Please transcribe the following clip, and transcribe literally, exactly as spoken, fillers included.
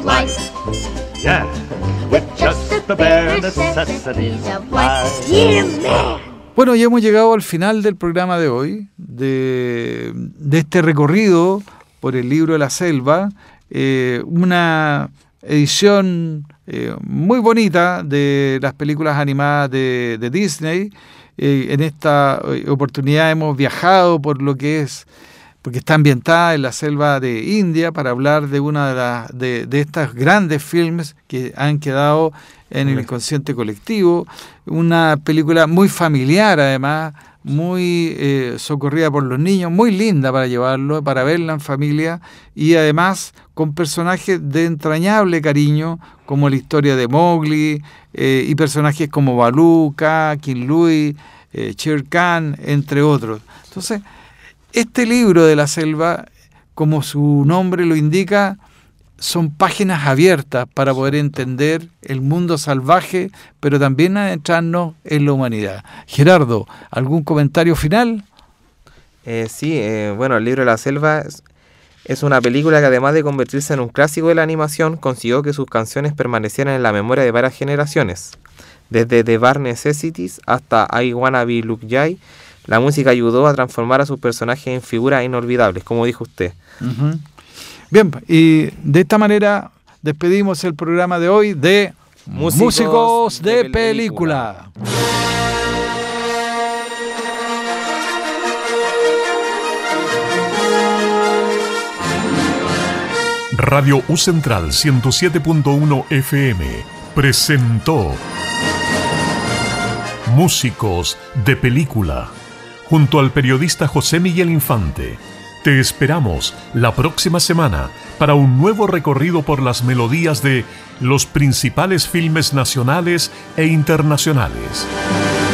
life. Yeah, with just the bare necessities of life. Yeah, man. Bueno, ya hemos llegado al final del programa de hoy, de, de este recorrido por el libro de la selva, eh, una edición eh, muy bonita de las películas animadas de, de Disney. Eh, en esta oportunidad hemos viajado por lo que es, porque está ambientada en la selva de India, para hablar de una de, las, de, de estas grandes filmes que han quedado en el inconsciente colectivo. Una película muy familiar, además, muy eh, socorrida por los niños, muy linda para llevarlo, para verla en familia, y además con personajes de entrañable cariño, como la historia de Mowgli, eh, y personajes como Baloo, Kaa, King Louie, eh, Shere Khan, entre otros. Entonces, este libro de la selva, como su nombre lo indica, son páginas abiertas para poder entender el mundo salvaje, pero también adentrarnos en la humanidad. Gerardo, ¿algún comentario final? Eh, sí, eh, bueno, el libro de la selva es, es una película que, además de convertirse en un clásico de la animación, consiguió que sus canciones permanecieran en la memoria de varias generaciones. Desde The Bare Necessities hasta I Wanna Be Luke Jay, la música ayudó a transformar a sus personajes en figuras inolvidables, como dijo usted. Uh-huh. Bien, y de esta manera despedimos el programa de hoy de Músicos, Músicos de, de Película. película. Radio U Central ciento siete punto uno F M presentó Músicos de Película, junto al periodista José Miguel Infante. Te esperamos la próxima semana para un nuevo recorrido por las melodías de los principales filmes nacionales e internacionales.